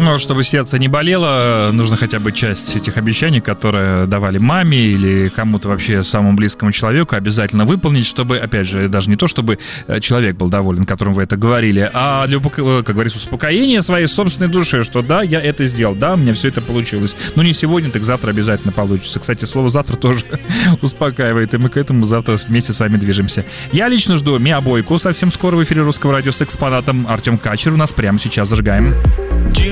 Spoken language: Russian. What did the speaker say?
Ну, чтобы сердце не болело, нужно хотя бы часть этих обещаний, которые давали маме или кому-то вообще самому близкому человеку, обязательно выполнить, чтобы, опять же, даже не то, чтобы человек был доволен, которому вы это говорили, а для, как говорится, успокоения своей собственной души, что да, я это сделал, да, у меня все это получилось. Ну, не сегодня, так завтра обязательно получится. Кстати, слово «завтра» тоже успокаивает, и мы к этому завтра вместе с вами движемся. Я лично жду Миа Бойко совсем скоро в эфире Русского радио с экспонатом. Артем Качер у нас прямо сейчас зажигаем.